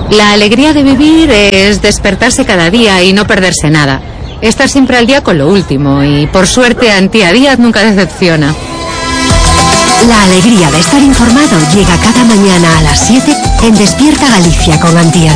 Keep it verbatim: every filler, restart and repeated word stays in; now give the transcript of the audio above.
La alegría de vivir es despertarse cada día y no perderse nada. Estar siempre al día con lo último y, por suerte, Antía Díaz nunca decepciona. La alegría de estar informado llega cada mañana a las siete en Despierta Galicia con Antía